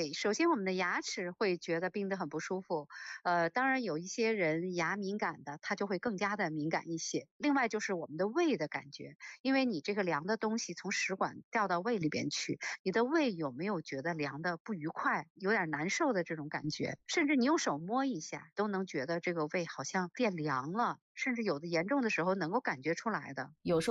对，首先我们的牙齿会觉得冰得很不舒服，当然有一些人牙敏感的，他就会更加的敏感一些。另外就是我们的胃的感觉，因为你这个凉的东西从食管掉到胃里边去，你的胃有没有觉得凉的不愉快，有点难受的这种感觉？甚至你用手摸一下，都能觉得这个胃好像变凉了，甚至有的严重的时候能够感觉出来的。 有时候